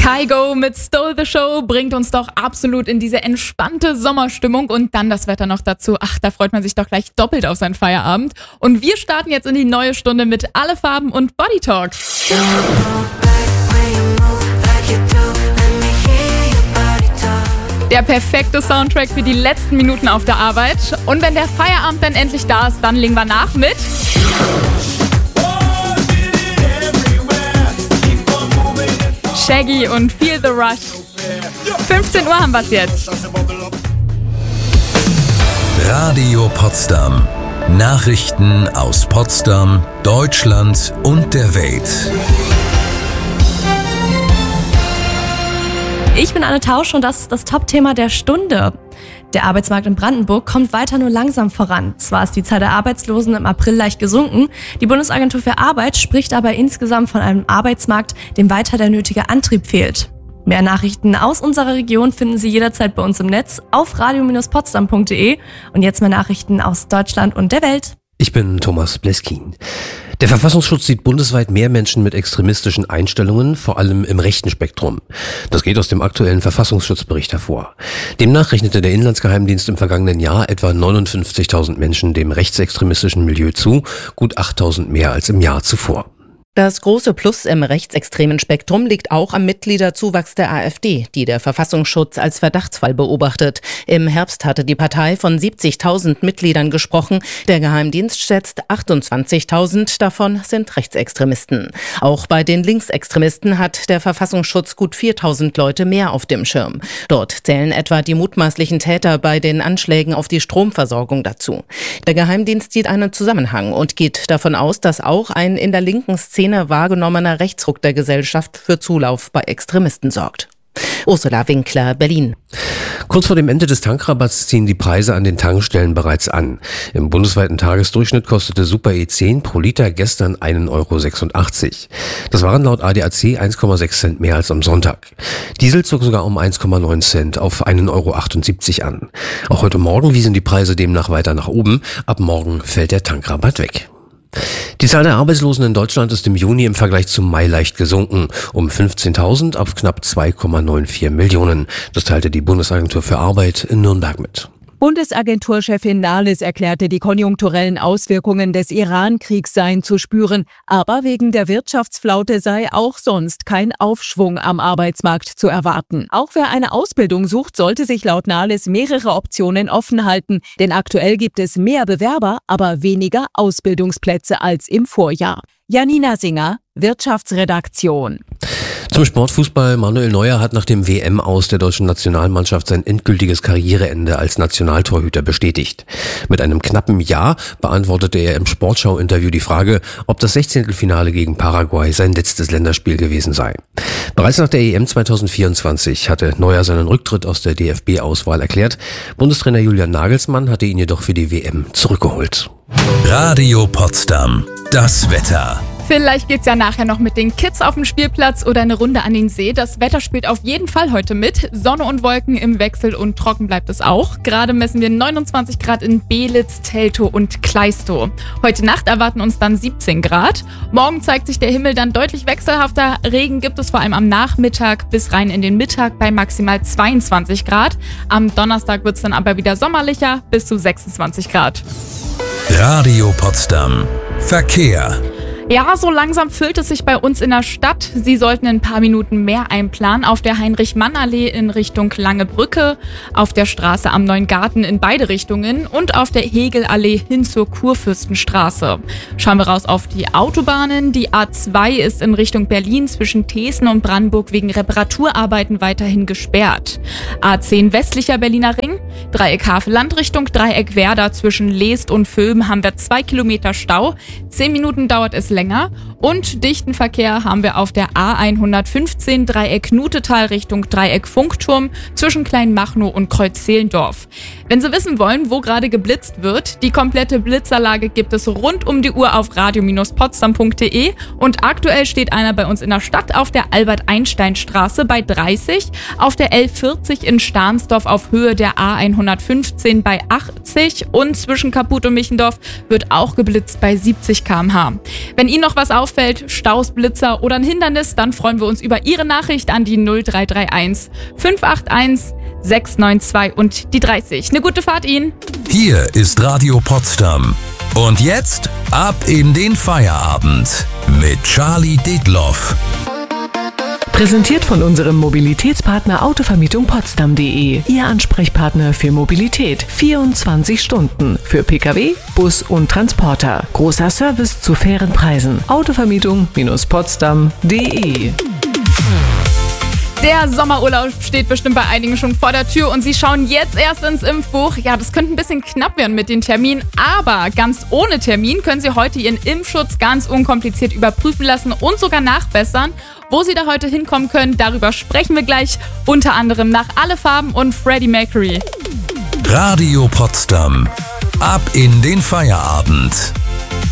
Kygo mit Stole the Show bringt uns doch absolut in diese entspannte Sommerstimmung und dann das Wetter noch dazu. Ach, da freut man sich doch gleich doppelt auf seinen Feierabend. Und wir starten jetzt in die neue Stunde mit Alle Farben und Body Talk. Der perfekte Soundtrack für die letzten Minuten auf der Arbeit. Und wenn der Feierabend dann endlich da ist, dann legen wir nach mit Shaggy und Feel the Rush. 15 Uhr haben wir es jetzt. Radio Potsdam. Nachrichten aus Potsdam, Deutschland und der Welt. Ich bin Anne Tausch und das ist das Top-Thema der Stunde. Der Arbeitsmarkt in Brandenburg kommt weiter nur langsam voran. Zwar ist die Zahl der Arbeitslosen im April leicht gesunken, die Bundesagentur für Arbeit spricht aber insgesamt von einem Arbeitsmarkt, dem weiter der nötige Antrieb fehlt. Mehr Nachrichten aus unserer Region finden Sie jederzeit bei uns im Netz auf radio-potsdam.de und jetzt mehr Nachrichten aus Deutschland und der Welt. Ich bin Thomas Bleskin. Der Verfassungsschutz sieht bundesweit mehr Menschen mit extremistischen Einstellungen, vor allem im rechten Spektrum. Das geht aus dem aktuellen Verfassungsschutzbericht hervor. Demnach rechnete der Inlandsgeheimdienst im vergangenen Jahr etwa 59.000 Menschen dem rechtsextremistischen Milieu zu, gut 8.000 mehr als im Jahr zuvor. Das große Plus im rechtsextremen Spektrum liegt auch am Mitgliederzuwachs der AfD, die der Verfassungsschutz als Verdachtsfall beobachtet. Im Herbst hatte die Partei von 70.000 Mitgliedern gesprochen. Der Geheimdienst schätzt 28.000 davon sind Rechtsextremisten. Auch bei den Linksextremisten hat der Verfassungsschutz gut 4.000 Leute mehr auf dem Schirm. Dort zählen etwa die mutmaßlichen Täter bei den Anschlägen auf die Stromversorgung dazu. Der Geheimdienst sieht einen Zusammenhang und geht davon aus, dass auch ein in der linken Szene wahrgenommener Rechtsruck der Gesellschaft für Zulauf bei Extremisten sorgt. Ursula Winkler, Berlin. Kurz vor dem Ende des Tankrabatts ziehen die Preise an den Tankstellen bereits an. Im bundesweiten Tagesdurchschnitt kostete Super E10 pro Liter gestern 1,86 €. Das waren laut ADAC 1,6 Cent mehr als am Sonntag. Diesel zog sogar um 1,9 Cent auf 1,78 € an. Auch heute Morgen wiesen die Preise demnach weiter nach oben. Ab morgen fällt der Tankrabatt weg. Die Zahl der Arbeitslosen in Deutschland ist im Juni im Vergleich zum Mai leicht gesunken, um 15.000 auf knapp 2,94 Millionen. Das teilte die Bundesagentur für Arbeit in Nürnberg mit. Bundesagenturchefin Nahles erklärte, die konjunkturellen Auswirkungen des Iran-Kriegs seien zu spüren, aber wegen der Wirtschaftsflaute sei auch sonst kein Aufschwung am Arbeitsmarkt zu erwarten. Auch wer eine Ausbildung sucht, sollte sich laut Nahles mehrere Optionen offen halten, denn aktuell gibt es mehr Bewerber, aber weniger Ausbildungsplätze als im Vorjahr. Janina Singer, Wirtschaftsredaktion. Zum Sportfußball. Manuel Neuer hat nach dem WM-Aus der deutschen Nationalmannschaft sein endgültiges Karriereende als Nationaltorhüter bestätigt. Mit einem knappen Ja beantwortete er im Sportschau-Interview die Frage, ob das 16. gegen Paraguay sein letztes Länderspiel gewesen sei. Bereits nach der EM 2024 hatte Neuer seinen Rücktritt aus der DFB-Auswahl erklärt. Bundestrainer Julian Nagelsmann hatte ihn jedoch für die WM zurückgeholt. Radio Potsdam. Das Wetter. Vielleicht geht's ja nachher noch mit den Kids auf den Spielplatz oder eine Runde an den See. Das Wetter spielt auf jeden Fall heute mit. Sonne und Wolken im Wechsel und trocken bleibt es auch. Gerade messen wir 29 Grad in Belitz, Teltow und Kleistow. Heute Nacht erwarten uns dann 17 Grad. Morgen zeigt sich der Himmel dann deutlich wechselhafter. Regen gibt es vor allem am Nachmittag bis rein in den Mittag bei maximal 22 Grad. Am Donnerstag wird's dann aber wieder sommerlicher bis zu 26 Grad. Radio Potsdam. Verkehr. Ja, so langsam füllt es sich bei uns in der Stadt. Sie sollten in ein paar Minuten mehr einplanen. Auf der Heinrich-Mann-Allee in Richtung Lange Brücke, auf der Straße am Neuen Garten in beide Richtungen und auf der Hegelallee hin zur Kurfürstenstraße. Schauen wir raus auf die Autobahnen. Die A2 ist in Richtung Berlin zwischen Thesen und Brandenburg wegen Reparaturarbeiten weiterhin gesperrt. A10 westlicher Berliner Ring, Dreieck Havelland Richtung Dreieck Werder zwischen Leest und Vöben haben wir 2 Kilometer Stau. 10 Minuten dauert es länger und dichten Verkehr haben wir auf der A115 Dreieck Nutetal Richtung Dreieck Funkturm zwischen Kleinmachnow und Kreuz-Zehlendorf. Wenn Sie wissen wollen, wo gerade geblitzt wird, die komplette Blitzerlage gibt es rund um die Uhr auf radio-potsdam.de und aktuell steht einer bei uns in der Stadt auf der Albert-Einstein-Straße bei 30, auf der L40 in Stahnsdorf auf Höhe der A115 bei 80 und zwischen Kaput und Michendorf wird auch geblitzt bei 70 km/h. Wenn Ihnen noch was auffällt, Staus, Blitzer oder ein Hindernis, dann freuen wir uns über Ihre Nachricht an die 0331 581 692 und die 30. Eine gute Fahrt Ihnen. Hier ist Radio Potsdam. Und jetzt ab in den Feierabend mit Charlie Detloff. Präsentiert von unserem Mobilitätspartner Autovermietung Potsdam.de. Ihr Ansprechpartner für Mobilität. 24 Stunden. Für Pkw, Bus und Transporter. Großer Service zu fairen Preisen. Autovermietung-potsdam.de. Der Sommerurlaub steht bestimmt bei einigen schon vor der Tür und Sie schauen jetzt erst ins Impfbuch. Ja, das könnte ein bisschen knapp werden mit den Terminen, aber ganz ohne Termin können Sie heute Ihren Impfschutz ganz unkompliziert überprüfen lassen und sogar nachbessern. Wo Sie da heute hinkommen können, darüber sprechen wir gleich, unter anderem nach Alle Farben und Freddie Mercury. Radio Potsdam. Ab in den Feierabend.